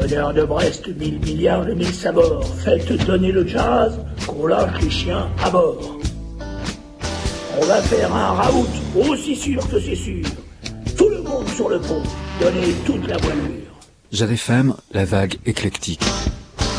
Bonheur de Brest, 1000 milliards de 1000 sabords. Faites donner le jazz, qu'on lâche les chiens à bord. On va faire un raout, aussi sûr que c'est sûr. Tout le monde sur le pont, donnez toute la voilure. Jade FM, la vague éclectique.